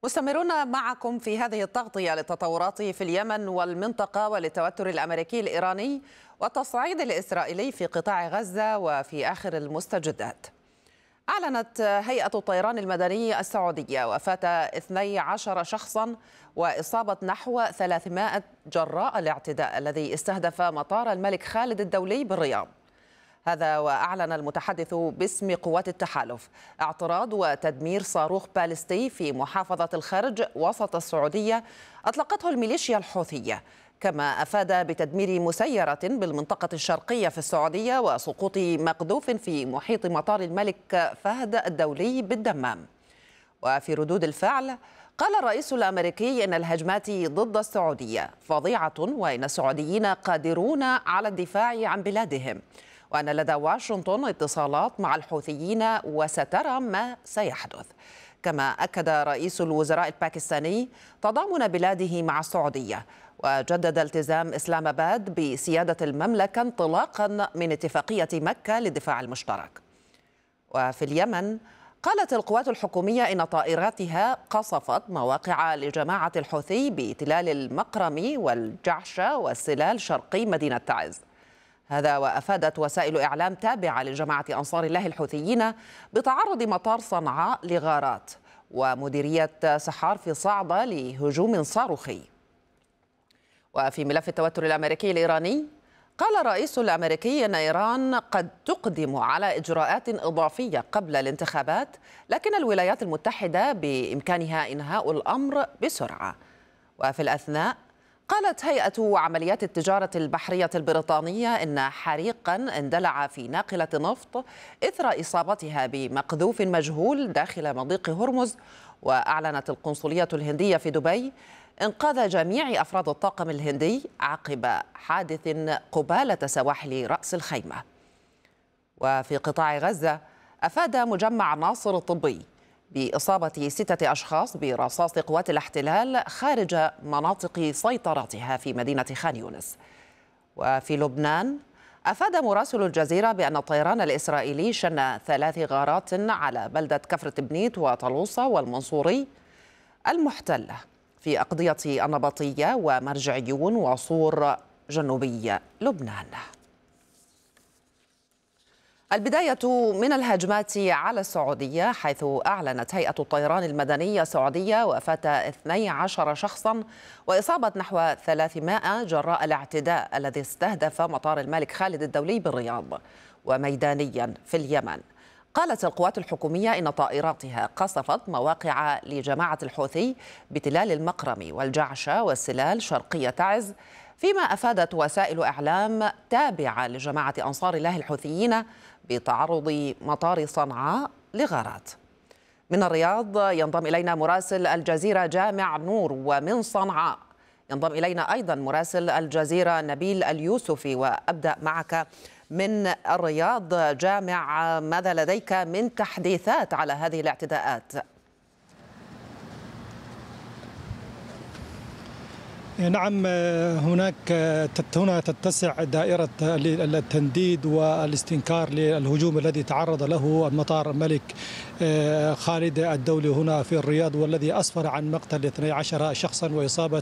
مستمرون معكم في هذه التغطية للتطورات في اليمن والمنطقة وللتوتر الأمريكي الإيراني والتصعيد الإسرائيلي في قطاع غزة وفي آخر المستجدات. أعلنت هيئة الطيران المدني السعودية وفاة 12 شخصا وإصابة نحو 300 جراء الاعتداء الذي استهدف مطار الملك خالد الدولي بالرياض. هذا وأعلن المتحدث باسم قوات التحالف اعتراض وتدمير صاروخ باليستي في محافظة الخرج وسط السعودية أطلقته الميليشيا الحوثية، كما أفاد بتدمير مسيرة بالمنطقة الشرقية في السعودية وسقوط مقذوف في محيط مطار الملك فهد الدولي بالدمام. وفي ردود الفعل قال الرئيس الأمريكي إن الهجمات ضد السعودية فظيعة وإن السعوديين قادرون على الدفاع عن بلادهم، وأن لدى واشنطن اتصالات مع الحوثيين وسترى ما سيحدث. كما أكد رئيس الوزراء الباكستاني تضامن بلاده مع السعودية، وجدد التزام إسلام آباد بسيادة المملكة انطلاقا من اتفاقية مكة للدفاع المشترك. وفي اليمن قالت القوات الحكومية إن طائراتها قصفت مواقع لجماعة الحوثي بتلال المقرمي والجعشة والسلال شرقي مدينة تعز. هذا وأفادت وسائل إعلام تابعة لجماعة أنصار الله الحوثيين بتعرض مطار صنعاء لغارات ومديرية سحار في صعدة لهجوم صاروخي. وفي ملف التوتر الأمريكي الإيراني قال الرئيس الأمريكي أن إيران قد تقدم على إجراءات إضافية قبل الانتخابات، لكن الولايات المتحدة بإمكانها إنهاء الأمر بسرعة. وفي الأثناء قالت هيئة عمليات التجارة البحرية البريطانية إن حريقا اندلع في ناقلة نفط إثر إصابتها بمقذوف مجهول داخل مضيق هرمز. وأعلنت القنصلية الهندية في دبي إنقاذ جميع أفراد الطاقم الهندي عقب حادث قبالة سواحل رأس الخيمة. وفي قطاع غزة أفاد مجمع ناصر الطبي بإصابة 6 أشخاص برصاص قوات الاحتلال خارج مناطق سيطرتها في مدينة خان يونس. وفي لبنان أفاد مراسل الجزيرة بأن الطيران الإسرائيلي شن 3 غارات على بلدة كفر تبنيت وطلوسة والمنصوري المحتلة في أقضية النبطية ومرجعيون وصور جنوبي لبنان. البداية من الهجمات على السعودية، حيث أعلنت هيئة الطيران المدني السعودية وفاة 12 شخصا وإصابة نحو 300 جراء الاعتداء الذي استهدف مطار الملك خالد الدولي بالرياض. وميدانيا في اليمن قالت القوات الحكومية إن طائراتها قصفت مواقع لجماعة الحوثي بتلال المقرمي والجعشة والسلال شرقية تعز، فيما أفادت وسائل إعلام تابعة لجماعة أنصار الله الحوثيين بتعرض مطار صنعاء لغارات. من الرياض ينضم إلينا مراسل الجزيرة جامع نور، ومن صنعاء ينضم إلينا أيضا مراسل الجزيرة نبيل اليوسفي. وأبدأ معك من الرياض. جامع، ماذا لديك من تحديثات على هذه الاعتداءات؟ نعم، هنا تتسع دائرة التنديد والاستنكار للهجوم الذي تعرض له المطار الملك خالد الدولي هنا في الرياض، والذي أسفر عن مقتل 12 شخصا وإصابة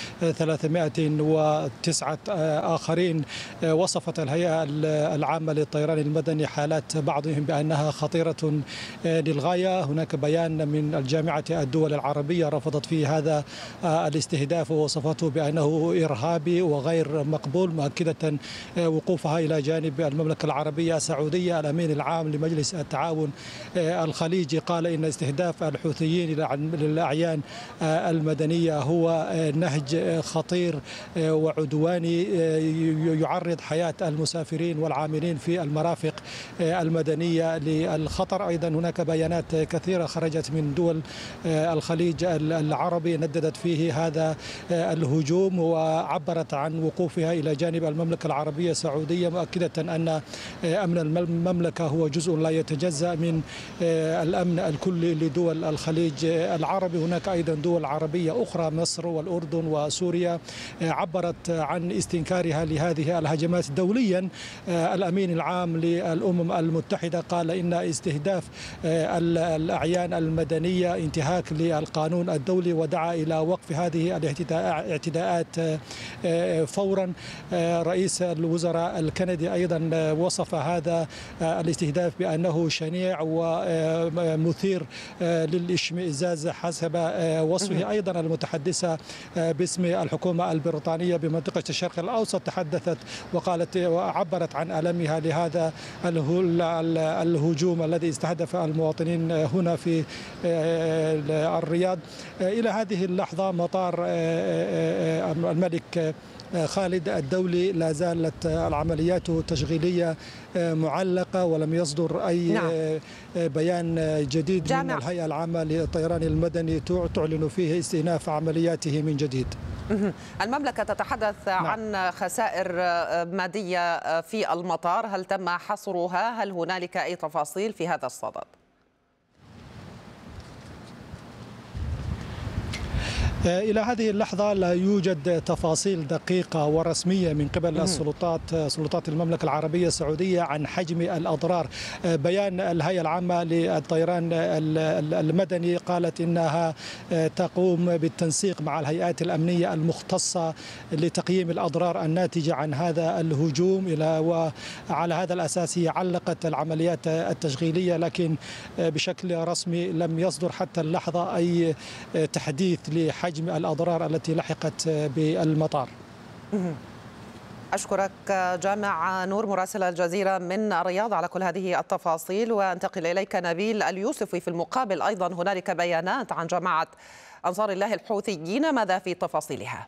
309 آخرين. وصفت الهيئة العامة للطيران المدني حالات بعضهم بأنها خطيرة للغاية. هناك بيان من الجامعة الدول العربية رفضت فيه هذا الاستهداف ووصفته بأنه إرهابي وغير مقبول، مؤكدة وقوفها إلى جانب المملكة العربية السعودية. الأمين العام لمجلس التعاون الخليجي قال إن استهداف الحوثيين للأعيان المدنية هو نهج خطير وعدواني يعرض حياة المسافرين والعاملين في المرافق المدنية للخطر. أيضا هناك بيانات كثيرة خرجت من دول الخليج العربي نددت فيه هذا الهجوم الهجوم، وعبرت عن وقوفها إلى جانب المملكة العربية السعودية، مؤكدة أن أمن المملكة هو جزء لا يتجزأ من الأمن الكلي لدول الخليج العربي. هناك أيضا دول عربية أخرى، مصر والأردن وسوريا، عبرت عن استنكارها لهذه الهجمات دوليا. الأمين العام للأمم المتحدة قال إن استهداف الأعيان المدنية انتهاك للقانون الدولي، ودعا إلى وقف هذه الاعتداءات فورا. رئيس الوزراء الكندي أيضا وصف هذا الاستهداف بأنه شنيع ومثير للاشمئزاز حسب وصفه. أيضا المتحدثة باسم الحكومة البريطانية بمنطقة الشرق الأوسط تحدثت وقالت وعبرت عن ألمها لهذا الهجوم الذي استهدف المواطنين هنا في الرياض. إلى هذه اللحظة مطار الملك خالد الدولي لا زالت العمليات التشغيلية معلقة، ولم يصدر أي بيان جديد من الهيئة العامة للطيران المدني تعلن فيه استئناف عملياته من جديد. المملكة تتحدث عن خسائر مادية في المطار، هل تم حصرها؟ هل هنالك أي تفاصيل في هذا الصدد؟ إلى هذه اللحظة لا يوجد تفاصيل دقيقة ورسمية من قبل سلطات المملكة العربية السعودية عن حجم الأضرار. بيان الهيئة العامة للطيران المدني قالت إنها تقوم بالتنسيق مع الهيئات الأمنية المختصة لتقييم الأضرار الناتجة عن هذا الهجوم، وعلى هذا الأساس هي علقت العمليات التشغيلية، لكن بشكل رسمي لم يصدر حتى اللحظة أي تحديث لحجم الأضرار التي لحقت بالمطار. أشكرك جامع نور مراسل الجزيرة من الرياض على كل هذه التفاصيل، وانتقل إليك نبيل اليوسفي. في المقابل أيضا هنالك بيانات عن جماعة أنصار الله الحوثيين، ماذا في تفاصيلها؟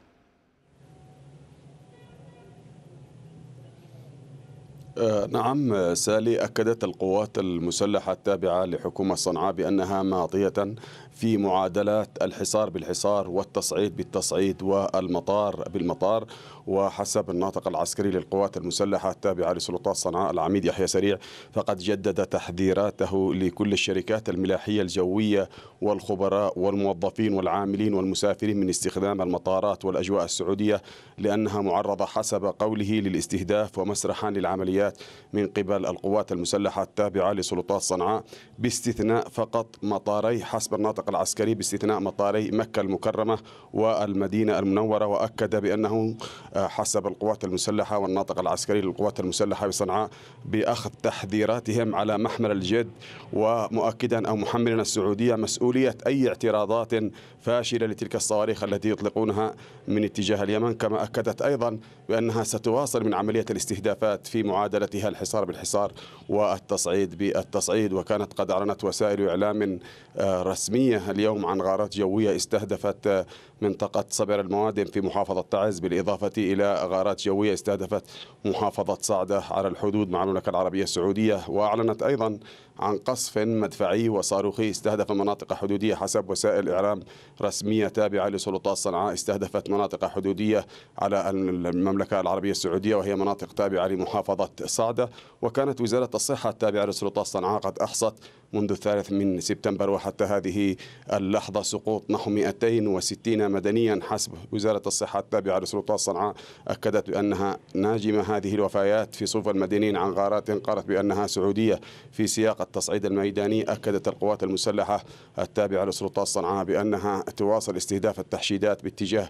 نعم سالي، أكدت القوات المسلحة التابعة لحكومة صنعاء بأنها ماضية في معادلات الحصار بالحصار والتصعيد بالتصعيد والمطار بالمطار. وحسب الناطق العسكري للقوات المسلحة التابعة لسلطات صنعاء العميد يحيى سريع، فقد جدد تحذيراته لكل الشركات الملاحية الجوية والخبراء والموظفين والعاملين والمسافرين من استخدام المطارات والأجواء السعودية، لأنها معرضة حسب قوله للاستهداف ومسرحان للعمليات من قبل القوات المسلحة التابعة لسلطات صنعاء، باستثناء فقط مطاري، حسب الناطق العسكري باستثناء مطاري مكة المكرمة والمدينة المنورة. وأكد بأنه حسب القوات المسلحة والناطق العسكري للقوات المسلحة بصنعاء بأخذ تحذيراتهم على محمل الجد، ومؤكدا أو محملا السعودية مسؤولية أي اعتراضات فاشلة لتلك الصواريخ التي يطلقونها من اتجاه اليمن. كما أكدت أيضا بأنها ستواصل من عملية الاستهدافات في معادلتها الحصار بالحصار والتصعيد بالتصعيد. وكانت قد أعلنت وسائل إعلام رسمية اليوم عن غارات جوية استهدفت منطقة صبر الموادم في محافظة تعز، بالإضافة إلى غارات جوية استهدفت محافظة صعدة على الحدود مع المملكة العربية السعودية. وأعلنت أيضا عن قصف مدفعي وصاروخي استهدف مناطق حدودية حسب وسائل إعلام رسمية تابعة لسلطات صنعاء، استهدفت مناطق حدودية على المملكة العربية السعودية وهي مناطق تابعة لمحافظة صعدة. وكانت وزارة الصحة التابعة لسلطات صنعاء قد أحصت منذ 3 سبتمبر وحتى هذه اللحظة سقوط نحو 260 مدنيا حسب وزارة الصحة التابعة لسلطات صنعاء. أكدت بأنها ناجمة هذه الوفيات في صفوف المدنيين عن غارات قالت بأنها سعودية. في سياق التصعيد الميداني أكدت القوات المسلحة التابعة لسلطات صنعاء بأنها تواصل استهداف التحشيدات باتجاه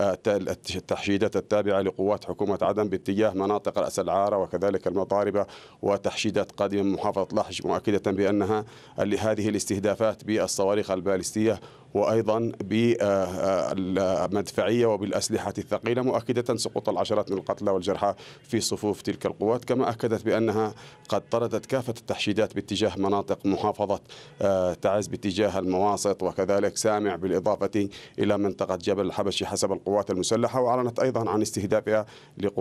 التحشيدات التابعة لقوات حكومة عدن باتجاه مناطق رأس العارة وكذلك المطاربة، وتحشيدات قادمة من محافظة لحج، مؤكدة بأنها هذه الاستهدافات بالصواريخ البالستية وأيضا بالمدفعية وبالأسلحة الثقيلة، مؤكدة سقوط العشرات من القتلى والجرحى في صفوف تلك القوات. كما أكدت بأنها قد طردت كافة التحشيدات باتجاه مناطق محافظة تعز باتجاه المواسط وكذلك سامع، بالإضافة إلى منطقة جبل الحبشي حسب القوات المسلحة. وأعلنت أيضا عن استهدافها